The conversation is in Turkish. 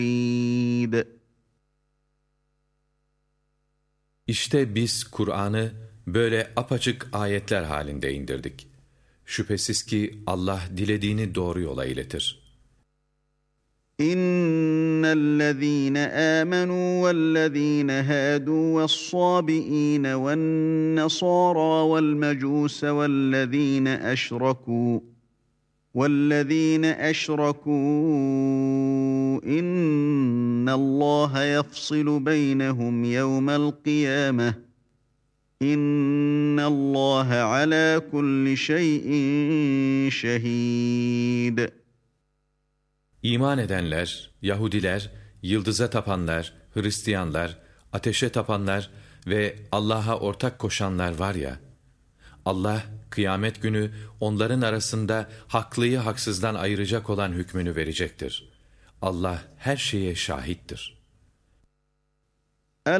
İşte biz Kur'an'ı böyle apaçık ayetler halinde indirdik. Şüphesiz ki Allah dilediğini doğru yola iletir. İnnellezîne âmenû vellezîne hâdû ve's-sâbiîne ven-nesârâ vel-mecûse وَالَّذ۪ينَ أَشْرَكُوا اِنَّ اللّٰهَ يَفْصِلُ بَيْنَهُمْ يَوْمَ الْقِيَامَةِ اِنَّ اللّٰهَ عَلَى كُلِّ شَيْءٍ شَهِيدٌ. İman edenler, Yahudiler, yıldıza tapanlar, Hristiyanlar, ateşe tapanlar ve Allah'a ortak koşanlar var ya, Allah kıyamet günü onların arasında haklıyı haksızdan ayıracak olan hükmünü verecektir. Allah her şeye şahittir.